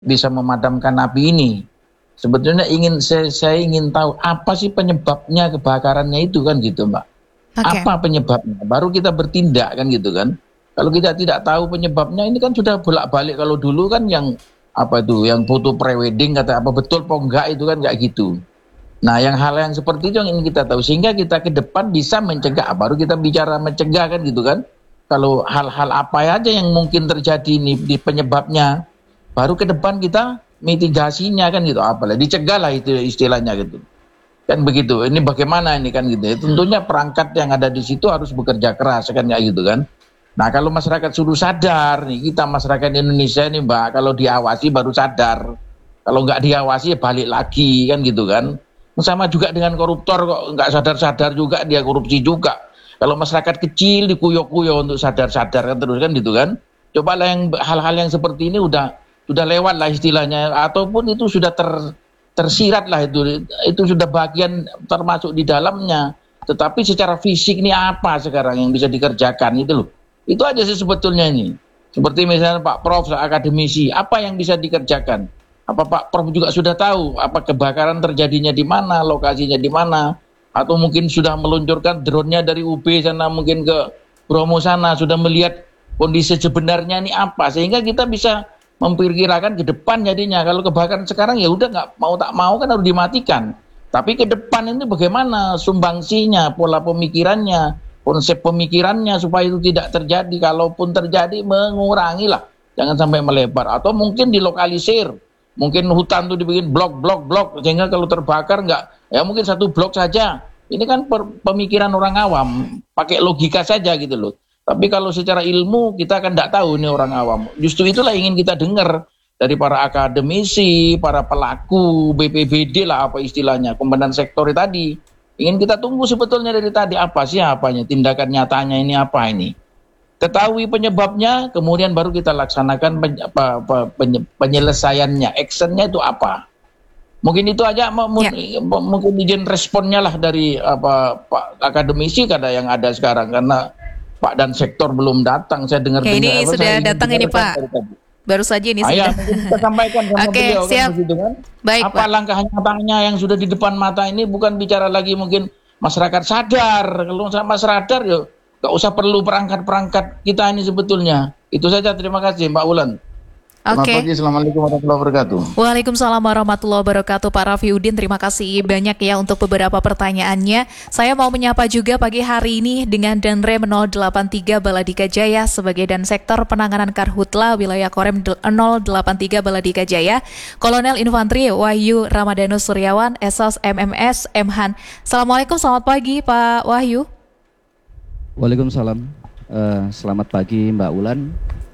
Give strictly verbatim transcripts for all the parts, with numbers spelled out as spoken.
bisa memadamkan api ini. Sebetulnya ingin saya, saya ingin tahu apa sih penyebabnya kebakarannya itu kan gitu Mbak. Oke. Apa penyebabnya? Baru kita bertindak kan gitu kan. Kalau kita tidak tahu penyebabnya ini kan sudah bolak-balik. Kalau dulu kan yang apa itu, yang foto prewedding kata apa betul apa enggak itu kan enggak gitu. Nah yang hal yang seperti itu yang ingin kita tahu sehingga kita ke depan bisa mencegah. Baru kita bicara mencegah kan gitu kan. Kalau hal-hal apa aja yang mungkin terjadi ini di penyebabnya, baru ke depan kita mitigasinya kan gitu, apalagi dicegah lah itu istilahnya gitu kan begitu. Ini bagaimana ini kan gitu ya. Tentunya perangkat yang ada di situ harus bekerja keras kan ya gitu kan. Nah kalau masyarakat sudah sadar nih, kita masyarakat Indonesia ini Mbak, kalau diawasi baru sadar, kalau nggak diawasi ya balik lagi kan gitu kan. Sama juga dengan koruptor kok nggak sadar-sadar juga dia korupsi juga. Kalau masyarakat kecil dikuyok-kuyok untuk sadar-sadar kan terus kan gitu kan. Cobalah yang hal-hal yang seperti ini udah sudah lewat lah istilahnya, ataupun itu sudah ter, tersirat lah itu itu sudah bagian termasuk di dalamnya. Tetapi secara fisik ini apa sekarang yang bisa dikerjakan itu loh. Itu aja sih sebetulnya ini. Seperti misalnya Pak Prof akademisi, apa yang bisa dikerjakan? Apa Pak Prof juga sudah tahu apa kebakaran terjadinya di mana, lokasinya di mana, atau mungkin sudah meluncurkan drone-nya dari U B sana mungkin ke Bromo sana, sudah melihat kondisi sebenarnya ini apa sehingga kita bisa memperkirakan ke depan jadinya. Kalau kebakaran sekarang ya udah nggak mau tak mau kan harus dimatikan. Tapi ke depan ini bagaimana sumbangsinya, pola pemikirannya, konsep pemikirannya supaya itu tidak terjadi. Kalaupun terjadi mengurangi lah, jangan sampai melebar. Atau mungkin dilokalisir, mungkin hutan itu dibikin blok-blok-blok sehingga kalau terbakar nggak, ya mungkin satu blok saja. Ini kan per, pemikiran orang awam, pakai logika saja gitu loh. Tapi kalau secara ilmu kita kan tidak tahu nih orang awam. Justru itulah ingin kita dengar dari para akademisi, para pelaku B P B D lah apa istilahnya, komandan sektor tadi. Ingin kita tunggu sebetulnya dari tadi apa sih apanya, tindakan nyatanya ini apa ini. Ketahui penyebabnya, kemudian baru kita laksanakan penye, apa, apa, penye, penyelesaiannya, actionnya itu apa. Mungkin itu aja, ya. Mungkin izin responnya lah dari apa Pak akademisi kada yang ada sekarang karena Pak dan sektor belum datang. Saya dengar ya, dengar ini apa, sudah datang ini Pak. Baru saja ini ah, sudah. Ya, kita sampaikan sama Oke, beliau siap. kan begitu kan. Baik, apa Pak. langkah nyatanya yang sudah di depan mata ini bukan bicara lagi mungkin masyarakat sadar. Kalau sama sadar ya nggak usah perlu perangkat-perangkat kita ini sebetulnya. Itu saja, terima kasih Mbak Ulan. Selamat Oke. pagi, Assalamualaikum warahmatullahi wabarakatuh. Waalaikumsalam warahmatullahi wabarakatuh Pak Rafiuddin. Terima kasih banyak ya untuk beberapa pertanyaannya. Saya mau menyapa juga pagi hari ini dengan Danrem nol delapan tiga Baladika Jaya sebagai Dan Sektor Penanganan Karhutla Wilayah Korem nol delapan tiga Baladika Jaya, Kolonel Infantri Wahyu Ramadanus Suryawan, S O S M M S Emhan. Assalamualaikum, selamat pagi Pak Wahyu. Waalaikumsalam, uh, selamat pagi Mbak Ulan.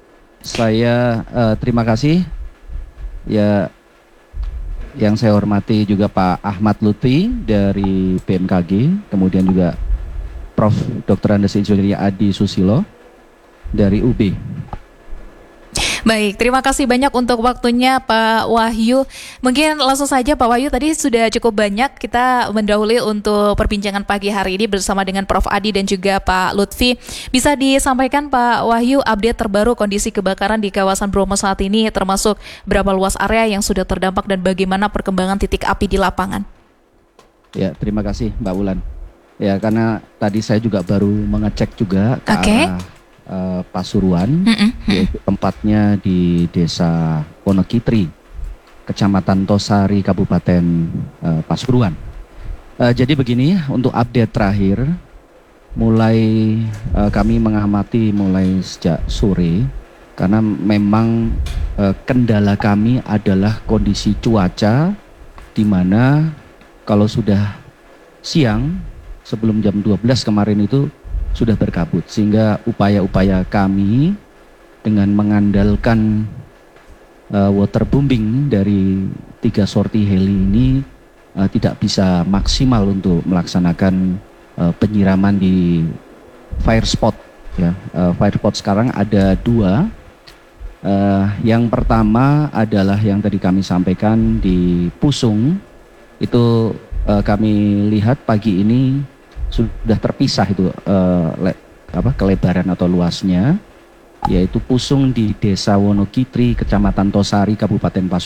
Saya uh, terima kasih ya, yang saya hormati juga Pak Ahmad Lutfi dari B M K G, kemudian juga Prof Doktor Andes Insinyur Adi Susilo dari U B. Baik, terima kasih banyak untuk waktunya Pak Wahyu. Mungkin langsung saja Pak Wahyu, tadi sudah cukup banyak kita mendahului untuk perbincangan pagi hari ini bersama dengan Prof Adi dan juga Pak Lutfi. Bisa disampaikan Pak Wahyu update terbaru kondisi kebakaran di kawasan Bromo saat ini, termasuk berapa luas area yang sudah terdampak dan bagaimana perkembangan titik api di lapangan? Ya, terima kasih Mbak Ulan. Ya, karena tadi saya juga baru mengecek juga ke okay. arah Uh, Pasuruan, mm-hmm. yaitu tempatnya di Desa Wonokitri, Kecamatan Tosari, Kabupaten uh, Pasuruan. Uh, jadi begini, untuk update terakhir, mulai uh, kami mengamati mulai sejak sore, karena memang uh, kendala kami adalah kondisi cuaca, di mana kalau sudah siang, sebelum jam dua belas kemarin itu, sudah berkabut, sehingga upaya-upaya kami dengan mengandalkan uh, waterbombing dari tiga sorti heli ini uh, tidak bisa maksimal untuk melaksanakan uh, penyiraman di fire spot ya. Uh, fire spot sekarang ada dua. Uh, yang pertama adalah yang tadi kami sampaikan di Pusung, itu uh, kami lihat pagi ini sudah terpisah itu uh, le, apa, kelebaran atau luasnya. yaitu Pusung di Desa Wonokitri, Kecamatan Tosari, Kabupaten Pasuruan.